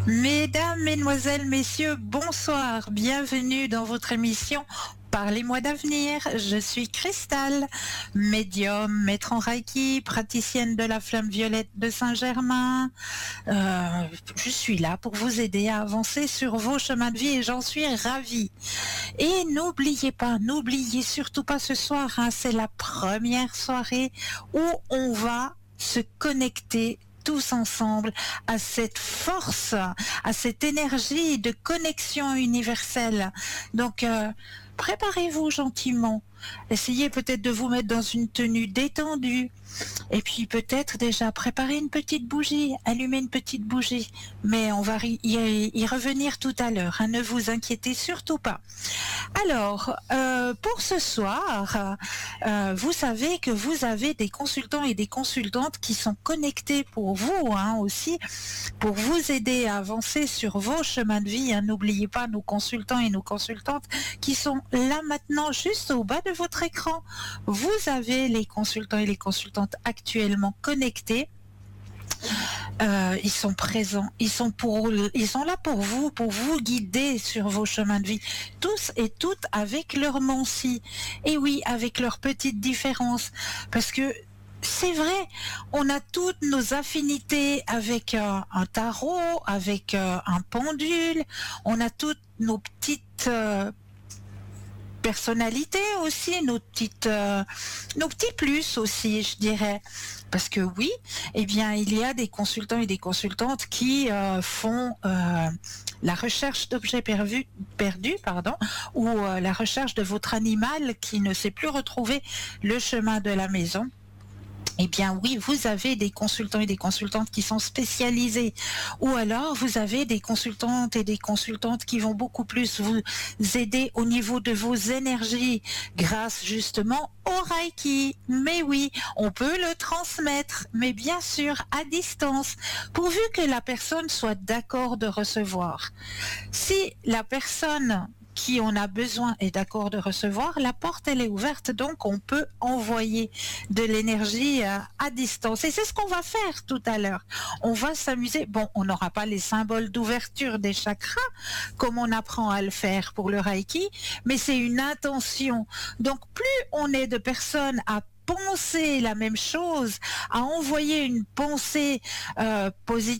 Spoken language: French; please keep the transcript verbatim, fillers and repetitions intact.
Mesdames, Mesdemoiselles, Messieurs, bonsoir. Bienvenue dans votre émission Parlez-moi d'avenir. Je suis Cristal, médium, maître en Reiki, praticienne de la flamme violette de Saint-Germain. Euh, je suis là pour vous aider à avancer sur vos chemins de vie et j'en suis ravie. Et n'oubliez pas, n'oubliez surtout pas ce soir, hein, c'est la première soirée où on va se connecter tous ensemble à cette force, à cette énergie de connexion universelle. Donc, euh, préparez-vous gentiment. Essayez peut-être de vous mettre dans une tenue détendue. Et puis peut-être déjà préparer une petite bougie, allumer une petite bougie. Mais on va y, y revenir tout à l'heure, hein, ne vous inquiétez surtout pas. Alors, euh, pour ce soir, euh, vous savez que vous avez des consultants et des consultantes qui sont connectés pour vous hein, aussi, pour vous aider à avancer sur vos chemins de vie. Hein. N'oubliez pas nos consultants et nos consultantes qui sont là maintenant, juste au bas de votre écran. Vous avez les consultants et les consultantes actuellement connectés. Euh, ils sont présents, ils sont pour, ils sont là pour vous, pour vous guider sur vos chemins de vie, tous et toutes avec leur mancie, et oui, avec leurs petites différences, parce que c'est vrai, on a toutes nos affinités avec euh, un tarot, avec euh, un pendule, on a toutes nos petites euh, personnalité aussi, nos petites, euh, nos petits plus aussi, je dirais. Parce que oui, eh bien, il y a des consultants et des consultantes qui euh, font euh, la recherche d'objets perdus, perdus, pardon, ou euh, la recherche de votre animal qui ne sait plus retrouver le chemin de la maison. Eh bien oui, vous avez des consultants et des consultantes qui sont spécialisés. Ou alors, vous avez des consultantes et des consultantes qui vont beaucoup plus vous aider au niveau de vos énergies grâce justement au Reiki. Mais oui, on peut le transmettre, mais bien sûr à distance, pourvu que la personne soit d'accord de recevoir. Si la personne qui on a besoin est d'accord de recevoir, la porte elle est ouverte, donc on peut envoyer de l'énergie à, à distance. Et c'est ce qu'on va faire tout à l'heure. On va s'amuser. Bon, on n'aura pas les symboles d'ouverture des chakras, comme on apprend à le faire pour le Reiki, mais c'est une intention. Donc plus on est de personnes à penser la même chose, à envoyer une pensée euh, positive,